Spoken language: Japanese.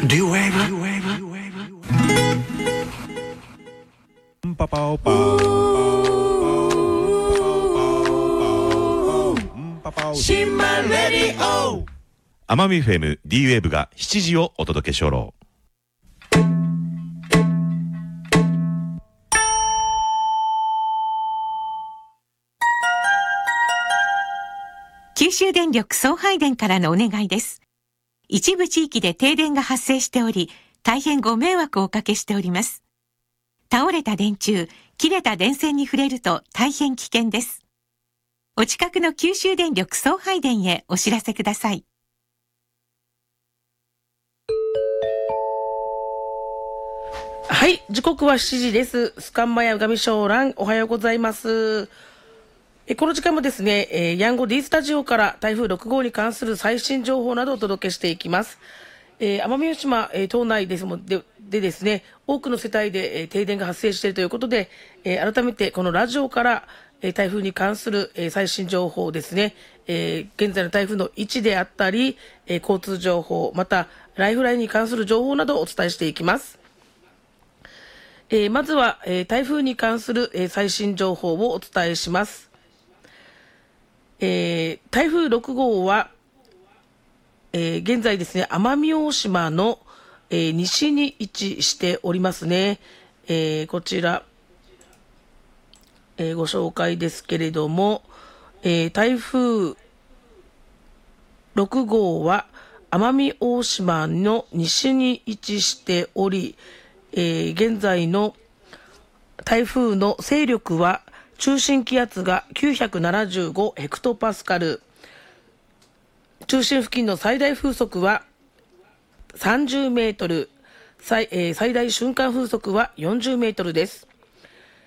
奄美 FM D-Wave が7時をお届けしょろう。 九州電力送配電からのお願いです。一部地域で停電が発生しており、大変ご迷惑をおかけしております。倒れた電柱、切れた電線に触れると大変危険です。お近くの九州電力送配電へお知らせください。 はい、時刻は7時です。スカンマヤうがみしょうらん、おはようございます。この時間もですね、ヤンゴ D スタジオから台風6号に関する最新情報などをお届けしていきます。奄美大島、島内ですでですね、多くの世帯で、停電が発生しているということで、改めてこのラジオから、台風に関する、最新情報ですね、現在の台風の位置であったり、交通情報、またライフラインに関する情報などをお伝えしていきます。まずは、台風に関する、最新情報をお伝えします。台風6号は、現在ですね、奄美大島の、西に位置しておりますね。こちら、ご紹介ですけれども、台風6号は奄美大島の西に位置しており、現在の台風の勢力は中心気圧が975ヘクトパスカル、中心付近の最大風速は30メートル、最大瞬間風速は40メートルです。